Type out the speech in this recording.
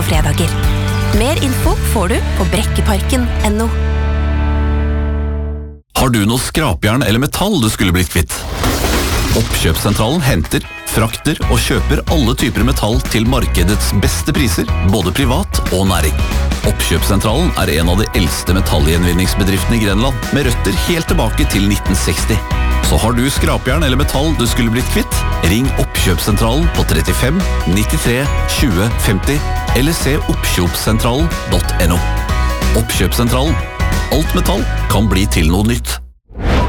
på fredager. Mer info får du på brekkeparken.no. Har du noe skrapjern eller metall du skulle blitt kvitt? Oppkjøpssentralen henter, frakter og kjøper alle typer metall til markedets beste priser, både privat og næring. Oppkjøpssentralen er en av de eldste metallgjenvinningsbedriftene i Grenland, med røtter helt tilbake til 1960. Så har du skrapjern eller metall du skulle blitt kvitt, ring Oppkjøpssentralen på 35 93 20 50, eller se oppkjøpssentralen.no. Oppkjøpssentralen. Alt metall kan bli til noe nytt.